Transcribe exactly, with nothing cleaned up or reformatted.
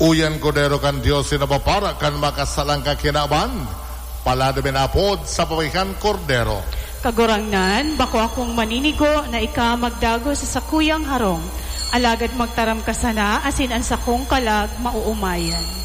Uyan kodero kan Diyos sinapapara kan makasalang kakinaban. Paladamin apod sa pawikan kordero. Kagurangnan, bako akong maninigo na ika magdago sa sakuyang harong. Alagad magtaram ka sana, asin ang sakong kalag mauumayan.